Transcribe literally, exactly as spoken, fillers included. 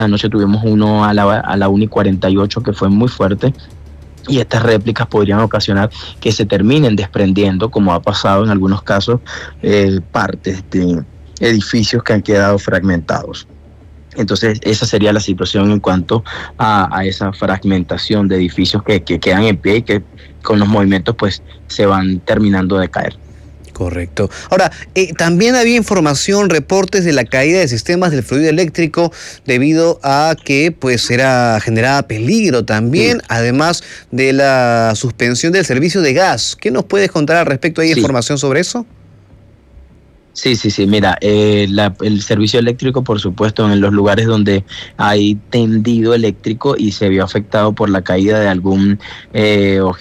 anoche tuvimos uno a la, a la una y cuarenta y ocho que fue muy fuerte. Y estas réplicas podrían ocasionar que se terminen desprendiendo, como ha pasado en algunos casos, eh, partes de edificios que han quedado fragmentados. Entonces, esa sería la situación en cuanto a, a esa fragmentación de edificios que, que quedan en pie y que con los movimientos pues se van terminando de caer. Correcto. Ahora, eh, también había información, reportes de la caída de sistemas del fluido eléctrico debido a que pues era generaba peligro también, sí. Además de la suspensión del servicio de gas. ¿Qué nos puedes contar al respecto? ¿Hay sí. información sobre eso? Sí, sí, sí, mira, eh, la, el servicio eléctrico, por supuesto, en los lugares donde hay tendido eléctrico y se vio afectado por la caída de algún eh,